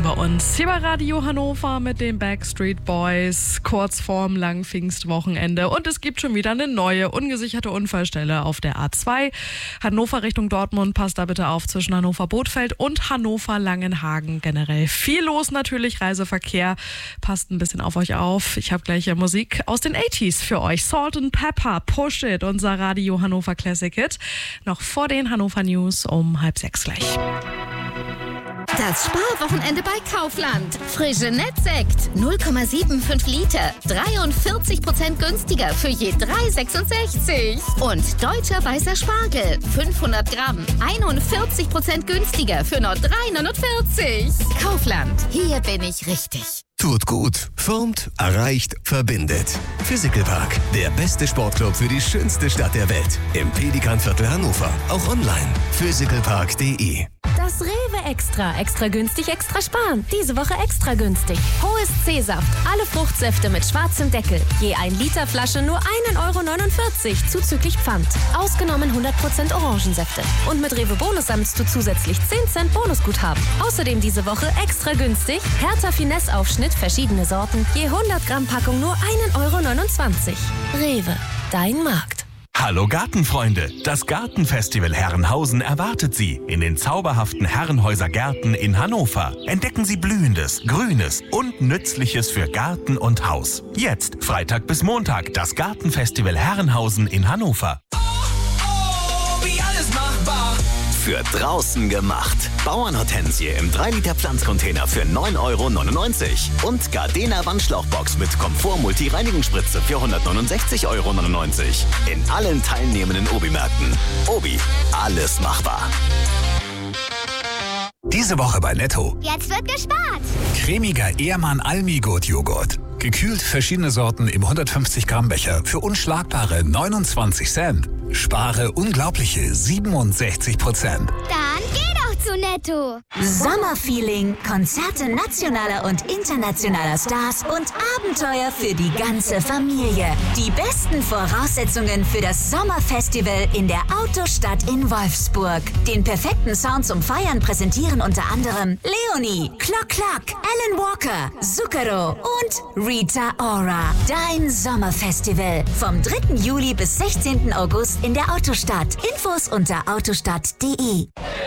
bei uns. Hier bei Radio Hannover mit den Backstreet Boys, kurz vorm langen Pfingstwochenende. Und es gibt schon wieder eine neue, ungesicherte Unfallstelle auf der A2. Hannover Richtung Dortmund, passt da bitte auf zwischen Hannover-Bothfeld und Hannover-Langenhagen. Generell viel los natürlich, Reiseverkehr. Passt ein bisschen auf euch auf. Ich habe gleich Musik aus den 80s für euch. Salt and Pepper, Push It, unser Radio Hannover Classic Hit. Noch vor den Hannover News um 5:30 gleich. Das Sparwochenende bei Kaufland. Frische Nettsekt 0,75 Liter. 43% günstiger für je 3,66. Und deutscher weißer Spargel 500 Gramm. 41% günstiger für nur 3,49. Kaufland, hier bin ich richtig. Tut gut, formt, erreicht, verbindet. Physical Park, der beste Sportclub für die schönste Stadt der Welt. Im Pelikanviertel Hannover. Auch online. physicalpark.de. Das Rewe Extra. Extra günstig, extra sparen. Diese Woche extra günstig. Hohes C-Saft. Alle Fruchtsäfte mit schwarzem Deckel. Je 1 Liter Flasche nur 1,49 € zuzüglich Pfand. Ausgenommen 100% Orangensäfte. Und mit Rewe Bonus sammelst du zusätzlich 10 Cent Bonusguthaben. Außerdem diese Woche extra günstig. Hertha Finesse Aufschnitt, verschiedene Sorten. Je 100 Gramm Packung nur 1,29 €. Rewe, dein Markt. Hallo Gartenfreunde! Das Gartenfestival Herrenhausen erwartet Sie in den zauberhaften Herrenhäuser Gärten in Hannover. Entdecken Sie Blühendes, Grünes und Nützliches für Garten und Haus. Jetzt, Freitag bis Montag, das Gartenfestival Herrenhausen in Hannover. Wie alles machbar. Für draußen gemacht. Bauernhortensie im 3-Liter Pflanzcontainer für 9,99 € und Gardena Wandschlauchbox mit Komfort-Multi-Reinigungsspritze für 169,99 € in allen teilnehmenden Obi-Märkten. Obi, alles machbar. Diese Woche bei Netto. Jetzt wird gespart. Cremiger Ehrmann Almi-Gut-Joghurt. Gekühlt verschiedene Sorten im 150 Gramm Becher für unschlagbare 29 Cent. Spare unglaubliche 67%. Dann geh doch zu Netto. Sommerfeeling, Konzerte nationaler und internationaler Stars und Abenteuer für die ganze Familie. Die besten Voraussetzungen für das Sommerfestival in der Autostadt in Wolfsburg. Den perfekten Sound zum Feiern präsentieren unter anderem Leonie, Clock Clock, Alan Walker, Zucchero und Rita Ora. Dein Sommerfestival. Vom 3. Juli bis 16. August in der Autostadt. Infos unter autostadt.de.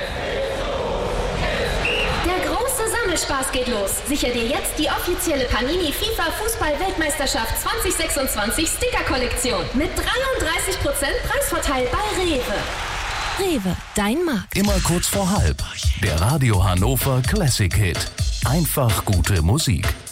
Der große Sammelspaß geht los. Sicher dir jetzt die offizielle Panini FIFA Fußball-Weltmeisterschaft 2026 Sticker-Kollektion mit 33% Preisvorteil bei Rewe. Rewe, dein Markt. Immer kurz vor halb. Der Radio Hannover Classic Hit. Einfach gute Musik.